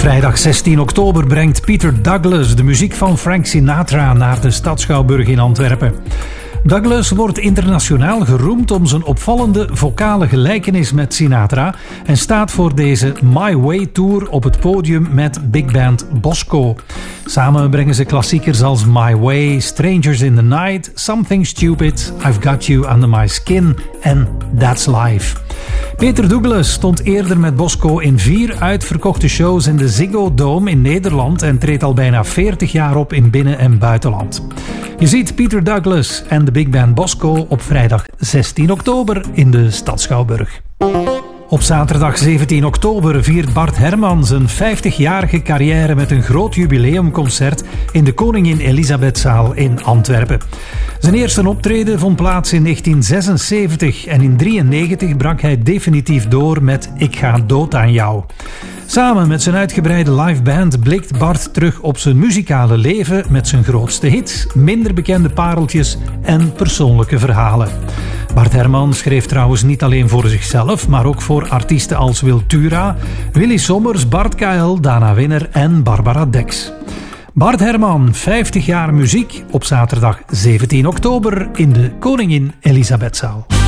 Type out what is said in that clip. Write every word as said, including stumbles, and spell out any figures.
Vrijdag zestien oktober brengt Peter Douglas de muziek van Frank Sinatra naar de Stadsschouwburg in Antwerpen. Douglas wordt internationaal geroemd om zijn opvallende vocale gelijkenis met Sinatra en staat voor deze My Way Tour op het podium met big band Bosco. Samen brengen ze klassiekers als My Way, Strangers in the Night, Something Stupid, I've Got You Under My Skin en That's Life. Peter Douglas stond eerder met Bosco in vier uitverkochte shows in de Ziggo Dome in Nederland en treedt al bijna veertig jaar op in binnen- en buitenland. Je ziet Peter Douglas en de big band Bosco op vrijdag zestien oktober in de Stadsschouwburg. Op zaterdag zeventien oktober viert Bart Herman zijn vijftigjarige carrière met een groot jubileumconcert in de Koningin Elisabethzaal in Antwerpen. Zijn eerste optreden vond plaats in negentien zesenzeventig en in negentien drieënnegentig brak hij definitief door met Ik ga dood aan jou. Samen met zijn uitgebreide liveband blikt Bart terug op zijn muzikale leven met zijn grootste hits, minder bekende pareltjes en persoonlijke verhalen. Bart Herman schreef trouwens niet alleen voor zichzelf, maar ook voor artiesten als Wiltura, Willy Sommers, Bart K L, Dana Winner en Barbara Dex. Bart Herman, vijftig jaar muziek op zaterdag zeventien oktober in de Koningin Elisabethzaal.